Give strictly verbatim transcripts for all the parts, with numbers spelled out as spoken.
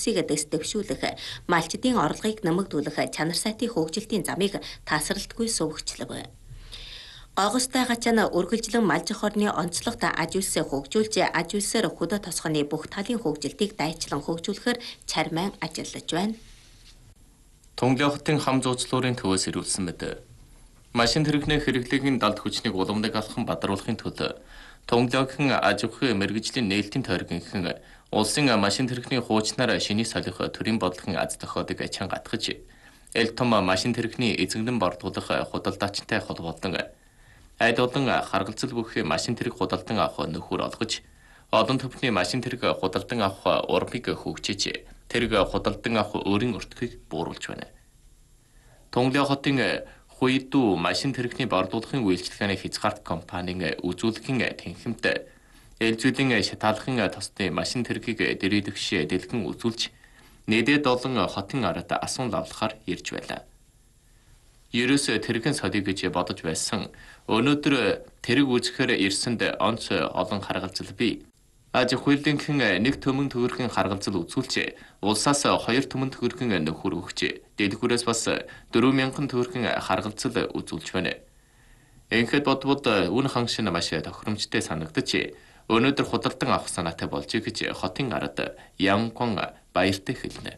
үйлдвэрсийг дэвшүүлэх, малчдын орлогыг нэмэгдүүлэх чанар сайтын хөгжилтийн замыг тасралтгүй сувгчлав. Гогостой гачаана үргэлжлэн малжих орны онцлогт аж үйлсээ хөгжүүлж, аж үйлсээр хөдөө тосгоны бүх талын хөгжилтийг дайчлан хөгжүүлэхээр чармайн ажиллаж байна. Тунгалин хотын хам зуучлуурын төвөөс ирүүлсэн мэт. Машин хэрэглэний хэрэглээгийн далд хүчнийг уламжлах алхам бадруулахын төлөө Тунгалинхан аж ахуйн мэргэжлийн нээлтийн тойргийнхан улсын машин хэрэглэний хуучнаар шиний солих төрийн бодлогын аз тохиодыг чанга атгаж, эл том машин хэрэглэний эзэглэн бардуулах худалдаачтай холбоотой айд олон харгалзал бүх машин тэрэг худалдан авах нөхөр олгож, олон төвхний машин тэрэг худалдан авах урмыг хөгжиж, тэрэг худалдан авах өөрийн өртгийг бууруулж байна. Тунгалин хотын Хуйдуу машин тэрэгний бардуулахын үйлчилгээний хязгаарт компанийн үзүүлэхийн тэнхимт ээлжүүлэн шатаалахын тосны машин тэргийг дэрийдэгш дэлгэн үзүүлж, нэдэд олон хотын ард асуун лавлахаар ирж байлаа. Ерөөс тэрэгэн солиё гэж бодож байсан. Өнөөдөр тэрэг үзэхээр ирсэнд онц олон харгалзал бий. Аж ахуйлынхан нэг төмөн төгрөгийн харгалзал үзүүлж, улсаас хоёр төмөн төгрөгийн нөхөр өгч, дэлгүүрээс бас дөрвөн мянган төгрөгийн харгалзал үзүүлж байна. Ингээд бодвол үн ханшин маш тохиромжтой санагдаж, өнөөдөр худалдан авах санаатай болжээ гэж хотын ард Янгон баяртай хэлнэ.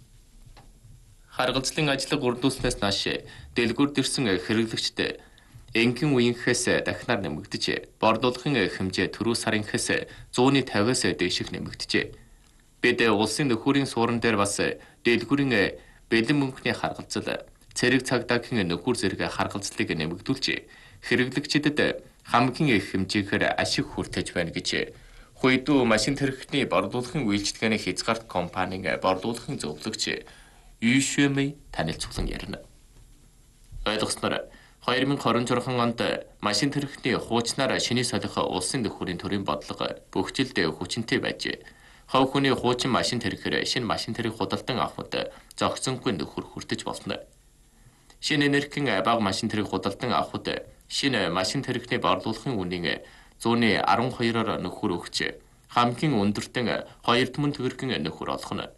Харгалзлын ажлыг үрдүүлснээс нааш дэлгүүрд ирсэн хэрэглэгчд энгийн үеийнхээс дахинаар нэмэгдэж, бордуулахын хэмжээ түрүү сарынхээс зууны тавиас дээших нэмэгдэжээ. Бид улсын нөхөрийн суурин дээр бас дэлгүүрийн бэлэн мөнгөний харгалзал, цэрэг цагдаагийн нөхөр зэрэг харгалзлыг нэмэгдүүлж, хэрэглэгчдэд хамгийн их хэмжээгээр ашиг хүртэж байна гэж Хуйдуу машин тэрэгний бордуулахын үйлчилгээний хязгаарт компанийн бордуулахын зөвлөгч Юшэмэй танилцуулан ярина. Ойлгосноор хоёр мянга хорин зурхан онд машин тэрэгний хуучнаар шиний солих улсын нөхөрийн төрийн бодлого бүгжилд хүчинтэй байж, хов хүний хуучин машин тэрэхээр шинэ машин тэрэг худалдан авахд зохицонгүй нөхөр хүртэж болно. Шинэ энергийн бага машин тэрэг худалдан авахд шинэ машин тэрэгний борлуулахын үнийн зууны арван хоёроор нөхөр өгч, хамгийн өндөртөн хоёр төмөн төгрөгийн нөхөр олох нь.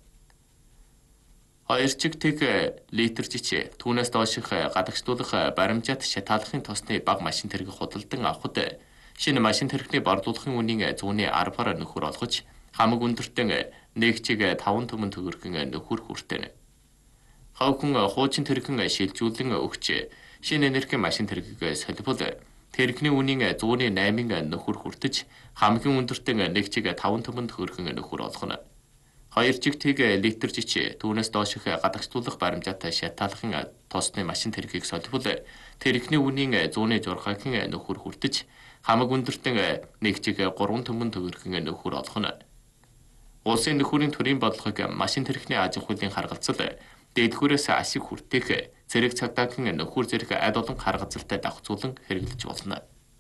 Хоёр чигтэг литр жич түүнээс дооших гадагшлуулах баримжаат шатаалахын тосны бага машин тэрэг худалдан авахд шинэ машин тэрэгний борлуулахын үнийн зууны арваар нөхөр олгож, хамаг өндөртөн нэг чиг таван төмөн төгрөгийн нөхөр хүртэнэ. Хов хүн хуучин тэрэгэн шилжүүлэн өгч, шинэ энергийн машин тэрэгийг солибол тэрэгний үнийн зууны наймын нөхөр хүртэж, хамгийн өндөртөн нэг чиг таван төмөн төгрөгийн нөхөр олгоно. Хоёр чигтэг литр жич түүнээс дооших гадагшлуулах баримжаатай шатаалахын тосны машин тэрэгийг солибол тэрэгний үнийн зууны журхагийн нөхөр хүртэж, хамаг өндөртөн нэг чиг гурван төмөн төгрөгийн нөхөр олгоно. Улсын нөхөрийн төрийн бодлогыг машин тэрэгний аж ахуйн харгалзал, дэлгүүрээс ашиг хүртээх цэрэг цагдаагийн нөхөр зэрэг айд олон харгалзалтай давхцуулан хэрэглэж болно.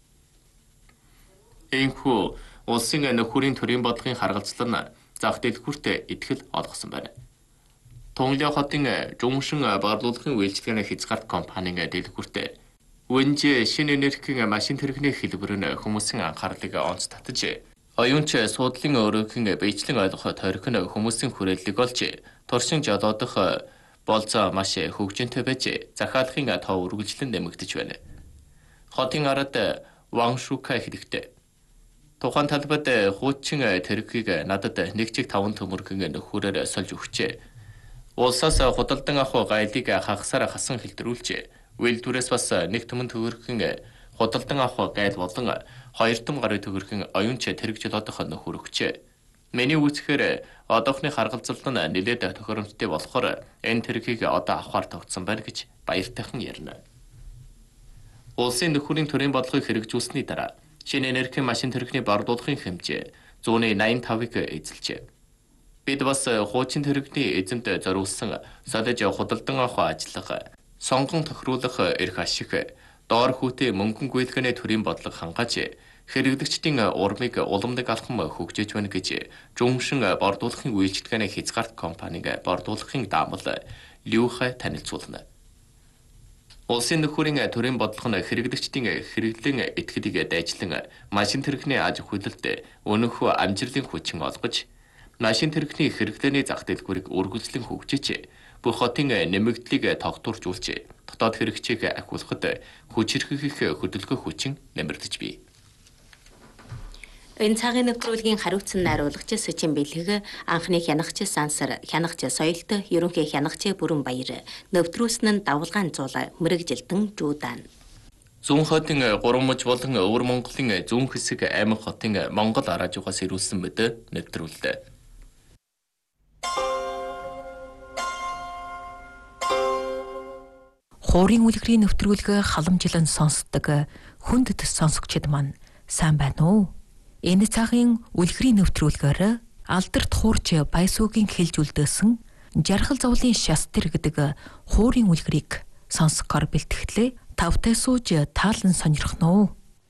Энэхүү улсын нөхөрийн төрийн бодлогын харгалзал нь зах дэлгүүрт итгэл олгосон байна. Тунгалин хотын жумшин борлуулахын үйлчилгээний хязгаарт компанийн дэлгүүрт Үнж шинэ энергийн машин тэрэгний хэлбэр нь хүмүүсийн анхаарлыг онц татаж, оюунч суудлын өрөөгийн биечлэн ойлгох тойрог нь хүмүүсийн хүрээллийг олж, туршин жолоодох болцоо маш хөгжинтэй байж, захиалахын тоо үргэлжлэн нэмэгдэж байна. Хотын ард Ваншука хэрэгтэй. Тухайн талбайд хуучин тэргийг надад нэг чиг таван төмөргийн нөхөрөөр сольж өгчээ. Улсаас худалдан авах гайлыг хагасаар хасан хэлтрүүлж, үйлдвэрээс бас нэг төмөн төгрөгийн худалдан авах гайл болон хоёр том гарын төгрөгийн оюунч тэрэг жолоодох нөхөр өгчээ. Миний үзэхээр одоохны харгалзал нь нэлээд тохиромжтой болохоор энэ тэргийг одоо авахар тогтсон байна гэж баяртайхан ярина. Улсын нөхөрийн төрийн бодлогыг хэрэгжүүлсэний дараа шинэ энергийн машин тэрэгний борлуулахын хэмжээ зууны найман тавыг эзэлжээ. Бид бас хуучин тэрэгний эзэмд зориулсан солиж худалдан авах ажиллага, сонгон тохируулах эрх ашиг, доор хүүтэй мөнгөн гүйлгэний төрийн бодлого хангааж, хэрэглэгчдийн урмыг уламдаг алхам хөгжиж байна гэж жумшин борлуулахын үйлчилгээний хязгаарт компаниг борлуулахын даамал Люхэ танилцуулна. Улсын нөхөрийн төрийн бодлого нь хэрэглэгчдийн хэрэглэн этгэлийг дайжлан машин тэрэгний аж ахуйлалд өнөөхөө амжилтын хүчин олгож, Нашин тэрэгний хэрэглээний зах дэлгүүрийг үргэлжлэн хөгжиж, бүх хотын нэмэгдлийг тогтворжуулж, дотоод хэрэгчийг ахиулахад хүч хэрхэх хөдөлгөөн хүчин нэмэгдэж бий. Энэ цагийн нэвтрүүлгийн хариуцсан найруулагч Сэчин Бэлэг, анхны хянагч Сансар, хянагч Соёлт, ерөнхий хянагч Бүрэн Баяр, нэвтрүүлсэн нь Давалгаан Зуул, Мэргэжилтэн Жуудаан. Зүүн хотын гурван муж болон Өвөр Монголын зүүн хэсэг аймаг хотын Монгол аражуугаас ирүүлсэн мэд нэвтрүүллээ. Хуурын үлгэрийн нэвтрүүлэг халамжилан сонсдог хүндэт сонсогчид маань сайн байна уу? Энэ цагийн үлгэрийн нэвтрүүлгээр алдарт хуурч Баясуугийн хэлж үлдээсэн жаргал зовлын шастер гэдэг хуурын үлгэрийг сонсохоор бэлтгэлээ. Тавтай сууж таалан сонирхно уу?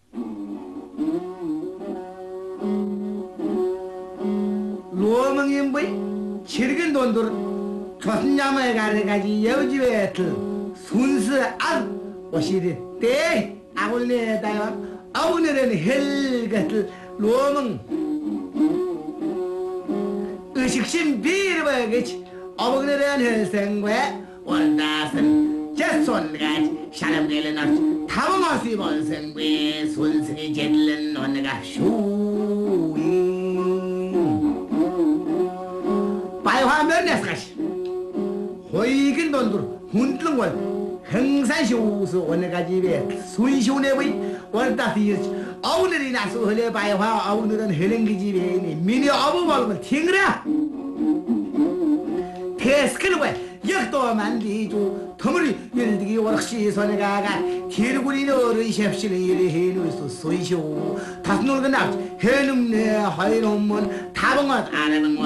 Луомын имбай чиргэн дондор тоснямай гаргаji явж байтал сүнс ар ошире тэ агуулны даа авнэрэн хэлгэтл луомын 의식심 비르바게치 어버그네란 헬생괴 원다슨 제손가지 샤람겔은 앞 타보마시 번생괴 손승이 제들은 너네가 슈잉 바이화면 내스가시 호이긴 돈들 훈tlung월 행산시우스 오네가 집에 순시우네의 원다시지 아우들이 나서 흘려 바이화 아우들은 헬랭기 집에 미니 아부발을 팅그라 테스크르바 역도 만디주 터물이 일득이 워럭시 손에가가 길구리 너를 셉실을 이리 해놓으소 소이쇼 다스놀그 납 해놈네 하이놈은 타봉앗 안하는